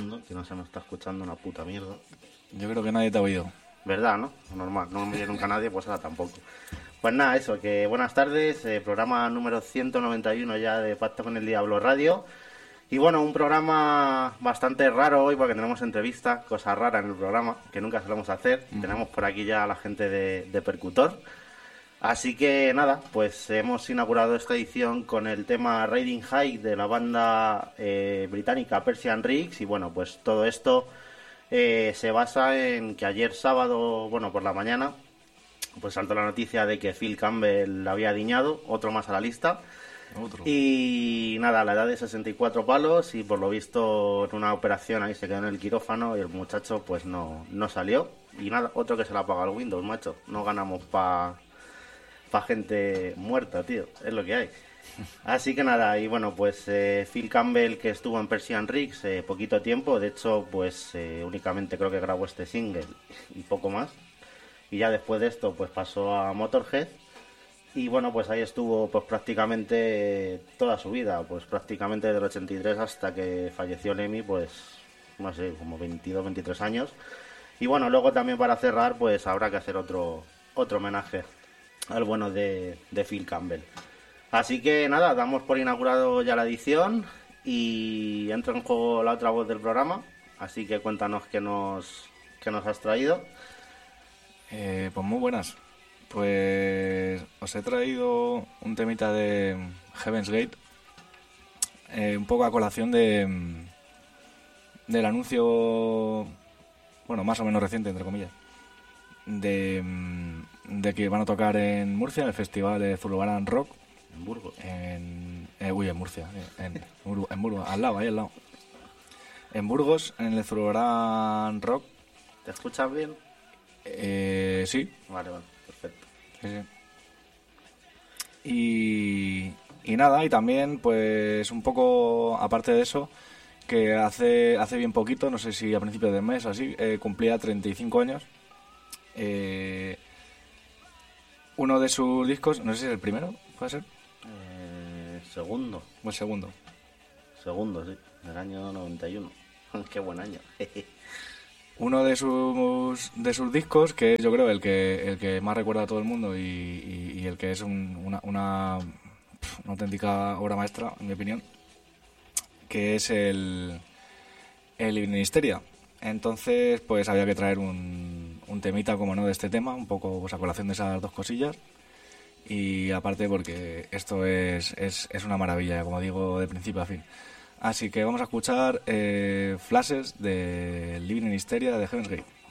Que no se me está escuchando una puta mierda. Yo creo que nadie te ha oído. ¿Verdad, no? Normal, no me oye nunca nadie, pues ahora tampoco. Pues nada, eso, que buenas tardes, programa número 191 ya de Pacto con el Diablo Radio. Y bueno, un programa bastante raro hoy porque tenemos entrevistas, cosas raras en el programa, que nunca solemos hacer. Tenemos por aquí ya a la gente de Percutor. Así que nada, pues hemos inaugurado esta edición con el tema Riding High de la banda británica Persian Rigs. Y bueno, pues todo esto se basa en que ayer sábado, bueno, por la mañana, pues saltó la noticia de que Phil Campbell había diñado, otro más a la lista. Otro. Y nada, a la edad de 64 palos, y por lo visto en una operación ahí se quedó en el quirófano y el muchacho pues no salió. Y nada, otro que se le apaga el Windows, macho. No ganamos pa gente muerta, tío, es lo que hay. Así que nada, y bueno, pues Phil Campbell, que estuvo en Persian Rigs poquito tiempo, de hecho pues únicamente creo que grabó este single y poco más. Y ya después de esto pues pasó a Motorhead. Y bueno, pues ahí estuvo pues prácticamente toda su vida, pues prácticamente desde el 83 hasta que falleció Lemmy, pues no sé, como 22, 23 años. Y bueno, luego también para cerrar pues habrá que hacer otro homenaje al bueno de Phil Campbell. Así que nada, damos por inaugurado ya la edición y entra en juego la otra voz del programa. Así que cuéntanos qué nos has traído. Pues muy buenas. Pues os he traído un temita de Heaven's Gate, un poco a colación del anuncio, bueno, más o menos reciente, entre comillas, de que van a tocar en Murcia, en el festival de Zuluaran Rock. En Burgos. En Murcia, en Burgos, al lado, ahí al lado. En Burgos, en el Zuluaran Rock. ¿Te escuchas bien? Sí. Vale, perfecto. Sí. Y nada, y también, pues un poco aparte de eso, que hace bien poquito, no sé si a principios de mes o así, cumplía 35 años. Uno de sus discos, no sé si es el primero, ¿puede ser? Segundo. O el segundo. Segundo, sí, del año 91. Qué buen año. Uno de sus discos, que es yo creo el que más recuerda a todo el mundo y el que es una auténtica obra maestra, en mi opinión, que es el Living in Hysteria. Entonces, pues había que traer un temita, como no, de este tema, un poco pues, a colación de esas dos cosillas. Y aparte porque esto es una maravilla, como digo, de principio a fin. Así que vamos a escuchar flashes de Living in Hysteria de Heaven's Gate.